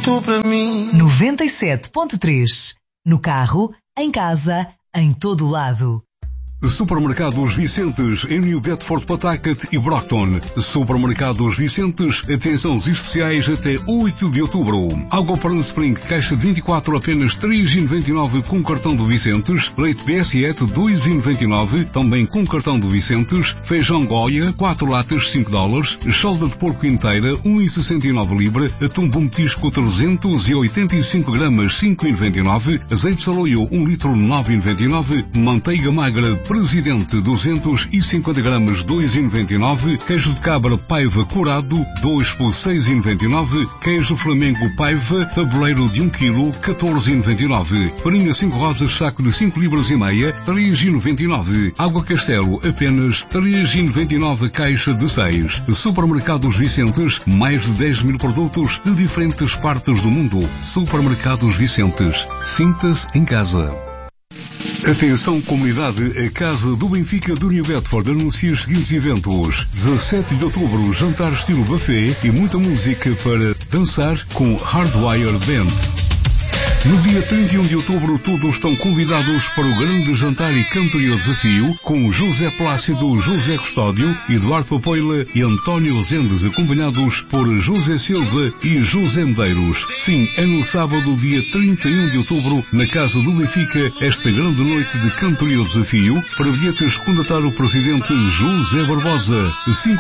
tudo para mim. 97.3. No carro, em casa, em todo lado. Supermercados Vicentes, em New Bedford, Pawtucket e Brockton. Supermercados Vicentes, atenções especiais até 8 de outubro. Água para o Spring, caixa de 24, apenas 3,99 com cartão do Vicentes. Leite BS7, 2,99, também com cartão do Vicentes. Feijão Goya, 4 latas, $5. Chalda de porco inteira, 1,69 libra. Atum bom petisco, 385 gramas, 5,99. Azeite Saloio, 1 litro, 9,99. Manteiga magra, Presidente, 250 gramas, 2,99. Queijo de cabra Paiva curado, 2 por 6,99. Queijo Flamengo Paiva, tabuleiro de 1 kg, 14,99. Farinha 5 rosas, saco de 5 libras e meia, 3,99. Água Castelo, apenas 3,99 caixa de 6. Supermercados Vicentes, mais de 10 mil produtos de diferentes partes do mundo. Supermercados Vicentes, sinta-se em casa. Atenção comunidade, a Casa do Benfica do New Bedford anuncia os seguintes eventos. 17 de outubro, jantar estilo buffet e muita música para dançar com Hardwire Band. No dia 31 de outubro, todos estão convidados para o grande jantar e cantoria desafio com José Plácido, José Custódio, Eduardo Papoila e António Zendes, acompanhados por José Silva e José Medeiros. Sim, é no sábado, dia 31 de outubro, na Casa do Benfica, esta grande noite de cantoria desafio. Para bilhetes, contatar o presidente José Barbosa,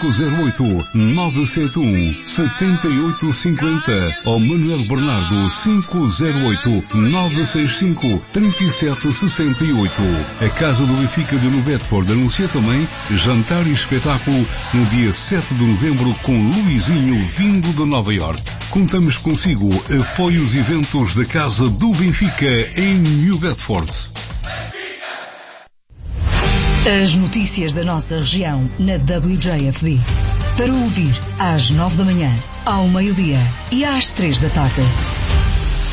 508-971-7850 ou Manuel Bernardo, 508-965-3768. A Casa do Benfica de New Bedford anuncia também jantar e espetáculo no dia 7 de novembro com Luizinho, vindo de Nova York. Contamos consigo. Apoie os eventos da Casa do Benfica em New Bedford. As notícias da nossa região na WJFD. Para ouvir às 9 da manhã, ao meio-dia e às 3 da tarde.